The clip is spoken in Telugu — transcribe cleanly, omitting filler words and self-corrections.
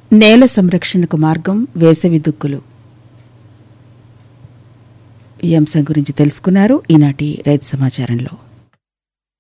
నేల సంరక్షణకు మార్గం వేసవి దుక్కులు ఈ అంశం గురించి తెలుసుకున్నారు ఈనాటి రైతు సమాచారంలో.